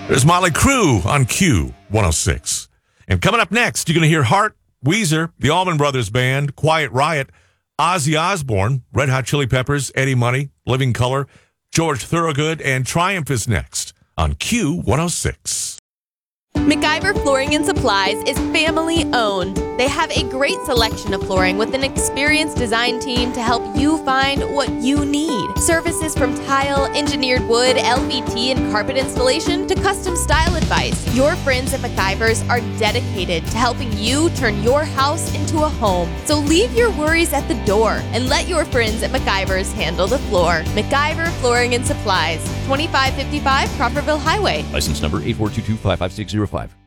There's Motley Crue on Q106. And coming up next, you're going to hear Heart, Weezer, the Allman Brothers Band, Quiet Riot, Ozzy Osbourne, Red Hot Chili Peppers, Eddie Money, Living Colour, George Thorogood, and Triumph is next on Q106. MacIver Flooring and Supplies is family owned. They have a great selection of flooring with an experienced design team to help you find what you need. Services from tile, engineered wood, LVT, and carpet installation to custom style advice. Your friends at MacIver's are dedicated to helping you turn your house into a home. So leave your worries at the door and let your friends at MacIver's handle the floor. MacIver Flooring and Supplies, 2555 Crawfordville Highway. License number 8422556005.